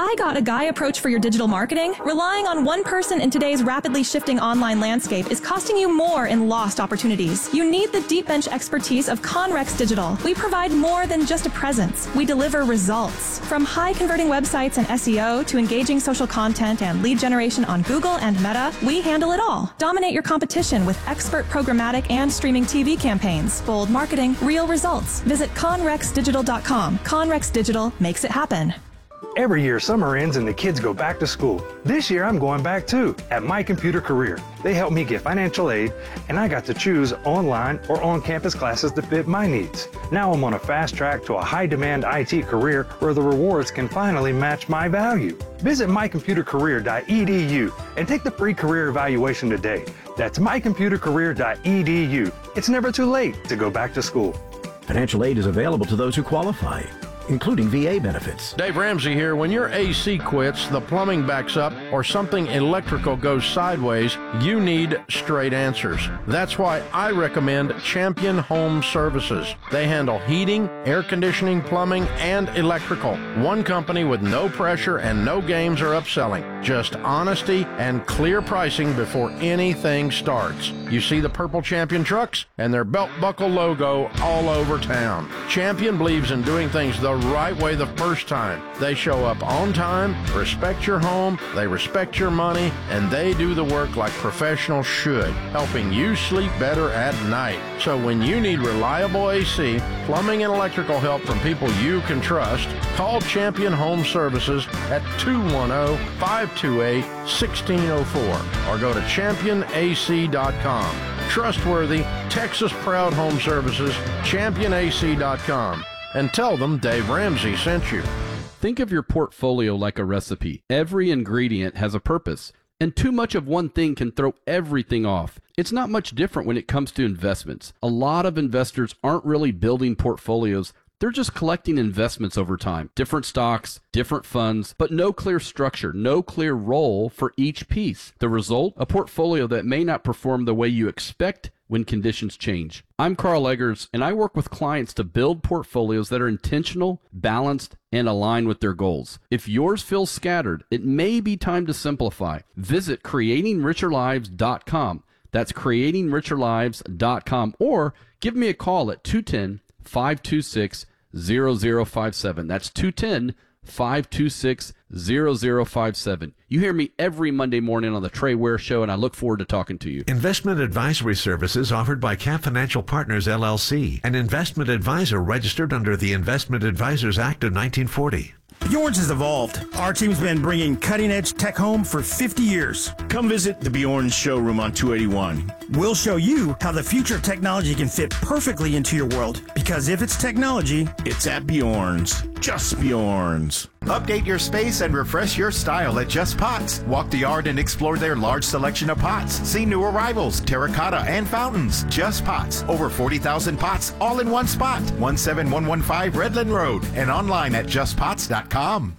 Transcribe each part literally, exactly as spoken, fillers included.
I got a guy approach for your digital marketing? Relying on one person in today's rapidly shifting online landscape is costing you more in lost opportunities. You need the deep bench expertise of Conrex Digital. We provide more than just a presence. We deliver results. From high converting websites and S E O to engaging social content and lead generation on Google and Meta, we handle it all. Dominate your competition with expert programmatic and streaming T V campaigns. Bold marketing, real results. Visit conrex digital dot com. Conrex Digital makes it happen. Every year, summer ends and the kids go back to school. This year, I'm going back too, at My Computer Career. They helped me get financial aid, and I got to choose online or on-campus classes that fit my needs. Now I'm on a fast track to a high-demand I T career where the rewards can finally match my value. Visit my computer career dot e d u and take the free career evaluation today. That's my computer career dot e d u. It's never too late to go back to school. Financial aid is available to those who qualify, including V A benefits. Dave Ramsey here. When your A C quits, the plumbing backs up, or something electrical goes sideways, you need straight answers. That's why I recommend Champion Home Services. They handle heating, air conditioning, plumbing, and electrical. One company with no pressure and no games or upselling. Just honesty and clear pricing before anything starts. You see the purple Champion trucks and their belt buckle logo all over town. Champion believes in doing things the right way the first time. They show up on time, respect your home, they respect your money, and they do the work like professionals should, helping you sleep better at night. So when you need reliable A C, plumbing, and electrical help from people you can trust, call Champion Home Services at two one zero, five two eight, one six zero four or go to champion a c dot com. Trustworthy, Texas-proud home services, champion a c dot com. And tell them Dave Ramsey sent you. Think of your portfolio like a recipe. Every ingredient has a purpose, and too much of one thing can throw everything off. It's not much different when it comes to investments. A lot of investors aren't really building portfolios. They're just collecting investments over time. Different stocks, different funds, but no clear structure, no clear role for each piece. The result? A portfolio that may not perform the way you expect when conditions change. I'm Carl Eggers, and I work with clients to build portfolios that are intentional, balanced, and aligned with their goals. If yours feels scattered, it may be time to simplify. Visit creating richer lives dot com. That's creating richer lives dot com, or give me a call at two one zero, five two six, zero zero five seven. That's two one zero, five two six, zero zero five seven. You hear me every Monday morning on the Trey Ware Show, and I look forward to talking to you. Investment advisory services offered by Cap Financial Partners, L L C, an investment advisor registered under the Investment Advisors Act of nineteen forty. Bjorn's has evolved. Our team's been bringing cutting-edge tech home for fifty years. Come visit the Bjorn's showroom on two eighty-one. We'll show you how the future of technology can fit perfectly into your world. Because if it's technology, it's at Bjorn's. Just Bjorn's. Update your space and refresh your style at Just Pots. Walk the yard and explore their large selection of pots. See new arrivals, terracotta, and fountains. Just Pots. Over forty thousand pots, all in one spot. one seven one one five Redland Road and online at just pots dot com.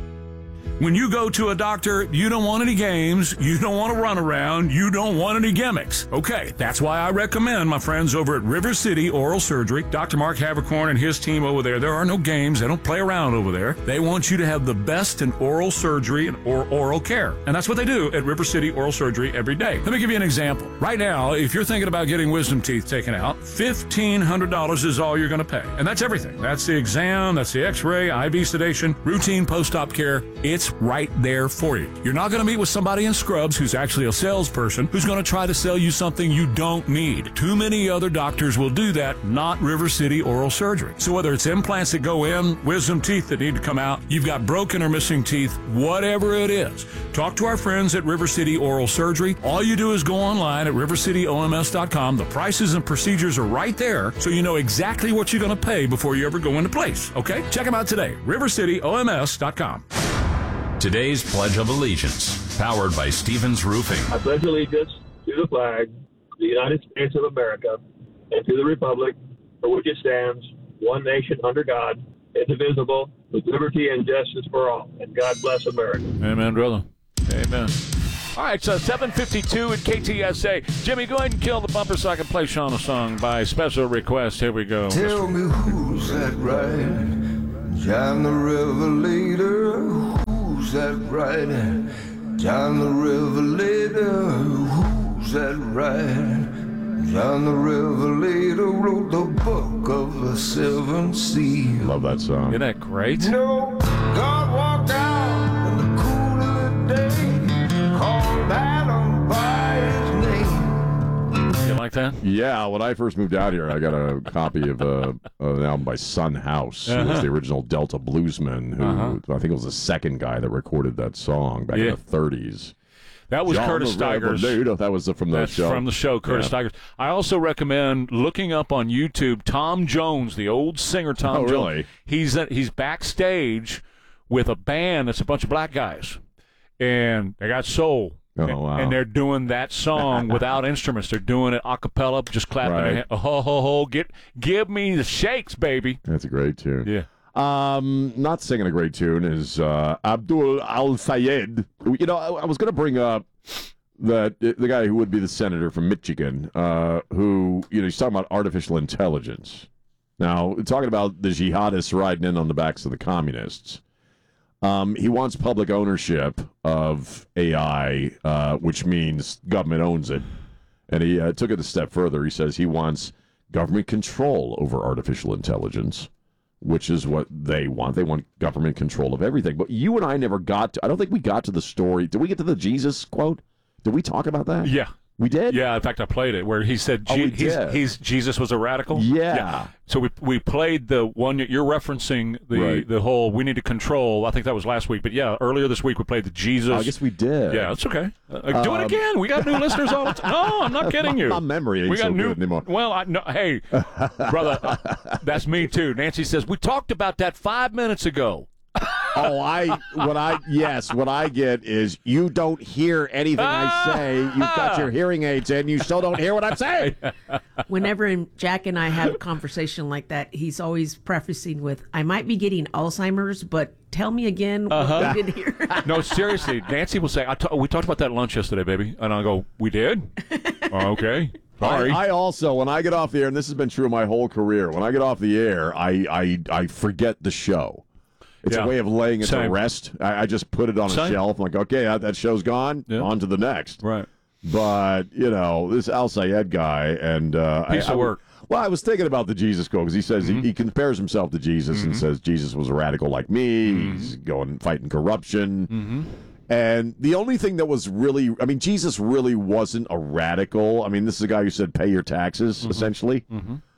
When you go to a doctor, you don't want any games, you don't want to run around, you don't want any gimmicks. Okay, that's why I recommend my friends over at River City Oral Surgery. Doctor Mark Havercorn and his team over there, there are no games, they don't play around over there. They want you to have the best in oral surgery and or oral care. And that's what they do at River City Oral Surgery every day. Let me give you an example. Right now, if you're thinking about getting wisdom teeth taken out, fifteen hundred dollars is all you're going to pay. And that's everything. That's the exam, that's the x-ray, I V sedation, routine post-op care. It's right there for you. You're not going to meet with somebody in scrubs who's actually a salesperson who's going to try to sell you something you don't need. Too many other doctors will do that, not River City Oral Surgery. So whether it's implants that go in, wisdom teeth that need to come out, you've got broken or missing teeth, whatever it is, talk to our friends at River City Oral Surgery. All you do is go online at river city o m s dot com. The prices and procedures are right there, so you know exactly what you're going to pay before you ever go into place. Okay? Check them out today. river city o m s dot com. Today's Pledge of Allegiance, powered by Stevens Roofing. I pledge allegiance to the flag of the United States of America and to the republic for which it stands, one nation under God, indivisible, with liberty and justice for all. And God bless America. Amen, brother. Amen. All right, so seven fifty-two at K T S A. Jimmy, go ahead and kill the bumper so I can play Sean a song by special request. Here we go. Tell me who's that right? John the Revelator. who's that writing? John the Revelator, who's that writing? John the Revelator wrote the book of the seven seals. Love that song. Isn't that great? No, God walked out in the cool of the day, called Adam by his name. You like that? Yeah, when I first moved out here, I got a copy of, uh, of an album by Son House, who Uh-huh. was the original Delta bluesman, who Uh-huh. I think was the second guy that recorded that song back in Yeah. the thirties. That was John Curtis the Stigers. Revelator. That was the, from the That's show. from the show, Curtis Yeah. Stigers. I also recommend looking up on YouTube Tom Jones, the old singer Tom Oh, Jones. really? He's uh, he's backstage with a band that's a bunch of black guys, and they got soul. Oh, wow. And they're doing that song without instruments. They're doing it a cappella, just clapping Right. their hand. Oh, ho, ho, ho. Get, give me the shakes, baby. That's a great tune. Yeah. Um, not singing a great tune is uh, Abdul Al Sayed. You know, I, I was going to bring up that the guy who would be the senator from Michigan, uh, who, you know, he's talking about artificial intelligence. Now, talking about the jihadists riding in on the backs of the communists. Um, he wants public ownership of A I, uh, which means government owns it. And he uh, took it a step further. He says he wants government control over artificial intelligence, which is what they want. They want government control of everything. But you and I never got to, I don't think we got to the story. Did we get to the Jesus quote? Did we talk about that? Yeah. We did? Yeah, in fact, I played it where he said Oh, we Je- he's, did. he's Jesus was a radical. Yeah. So we we played the one that you're referencing, the Right. the whole we need to control. I think that was last week, but yeah, earlier this week we played the Jesus. I guess we did. Yeah, it's okay. Uh, do it Um, again. We got new listeners all the time. No, I'm not kidding you. My memory ain't we got so new. good anymore. Well, I, no, hey, brother, uh, that's me too. Nancy says we talked about that five minutes ago. Oh, I what I yes, what I get is you don't hear anything I say. You've got your hearing aids in, you still don't hear what I'm saying. Whenever Jack and I have a conversation like that, he's always prefacing with, I might be getting Alzheimer's, but tell me again Uh-huh. what we did here. No, seriously, Nancy will say, I ta- "We talked about that at lunch yesterday, baby," and I'll go, "We did." Oh, okay. Sorry. I, I also, when I get off the air, and this has been true my whole career, when I get off the air, I I, I forget the show. It's Yeah. a way of laying it Same. to rest. I, I just put it on a Same. shelf. I'm like, okay, that, that show's gone. Yeah. On to the next. Right. But, you know, this Al Sayed guy, and uh, Piece I, of I- work. Well, I was thinking about the Jesus quote because he says Mm-hmm. he, he compares himself to Jesus and says Jesus was a radical like me. Mm-hmm. He's going fighting corruption. And the only thing that was really, I mean, Jesus really wasn't a radical. I mean, this is a guy who said pay your taxes, Mm-hmm. essentially.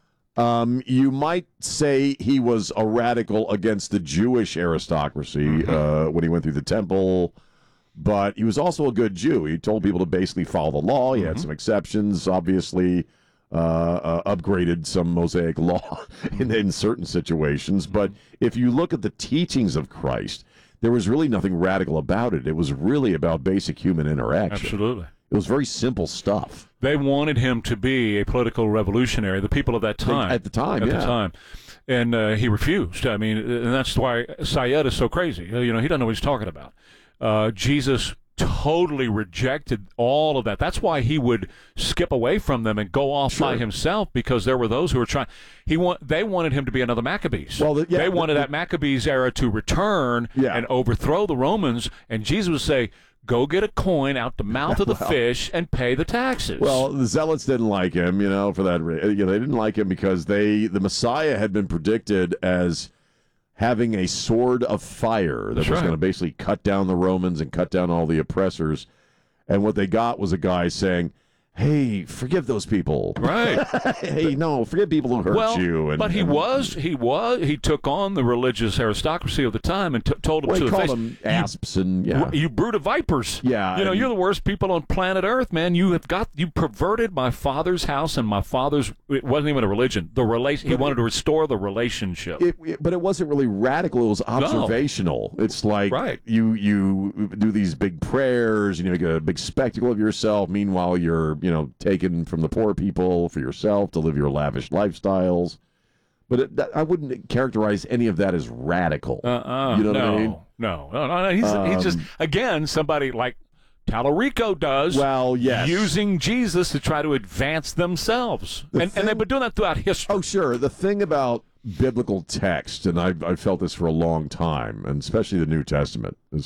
Um, you might say he was a radical against the Jewish aristocracy uh, when he went through the temple, but he was also a good Jew. He told people to basically follow the law. He had some exceptions, obviously, uh, uh, upgraded some Mosaic law in, in certain situations. But if you look at the teachings of Christ, there was really nothing radical about it. It was really about basic human interaction. Absolutely. It was very simple stuff. They wanted him to be a political revolutionary, the people of that time. At the time, At yeah. the time. And uh, he refused. I mean, and that's why Syed is so crazy. You know, he doesn't know what he's talking about. Uh, Jesus totally rejected all of that. That's why he would skip away from them and go off Sure. by himself, because there were those who were trying. He want they wanted him to be another Maccabees. Well, the- yeah, they wanted the- that Maccabees era to return Yeah. and overthrow the Romans. And Jesus would say, "Go get a coin out the mouth of the Well- fish and pay the taxes." Well, the Zealots didn't like him, you know, for that. re- You know, they didn't like him because they the Messiah had been predicted as having a sword of fire that That's was right. going to basically cut down the Romans and cut down all the oppressors. And what they got was a guy saying, "Hey, forgive those people." Right. Hey, no, forgive people who hurt well, you. And, but he and- was, he was, he took on the religious aristocracy of the time and t- told them Well, to he the called face, them asps and yeah. you, you brood of vipers. Yeah, You know, and- you're the worst people on planet Earth, man. You have got, you perverted my father's house and my father's, it wasn't even a religion. The relation, he But- wanted to restore the relationship. It, it- but it wasn't really radical. It was observational. It's like Right. you you do these big prayers, and you make a big spectacle of yourself. Meanwhile, you're you know taken from the poor people for yourself to live your lavish lifestyles. But it, that, I wouldn't characterize any of that as radical. Uh-uh. You know no, what I mean? No, no, no, no. He's, he's just, Um, again, somebody like Talarico does. Well, yes. Using Jesus to try to advance themselves. The And, and they've been doing that throughout history. Oh, sure. The thing about biblical text, and I've, I've felt this for a long time, and especially the New Testament, as